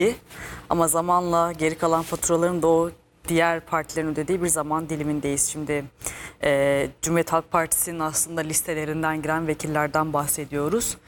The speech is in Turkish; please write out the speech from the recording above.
Ama zamanla geri kalan faturaların da o diğer partilerin ödediği bir zaman dilimindeyiz. Şimdi Cumhuriyet Halk Partisi'nin aslında listelerinden giren vekillerden bahsediyoruz.